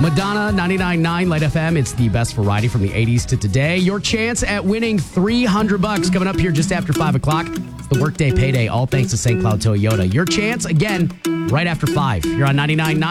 Madonna, 99.9 Light FM. It's the best variety from the 80s to today. Your chance at winning $300 coming up here just after 5 o'clock. It's the Workday Payday, all thanks to St. Cloud Toyota. Your chance, again, right after 5. You're on 99.9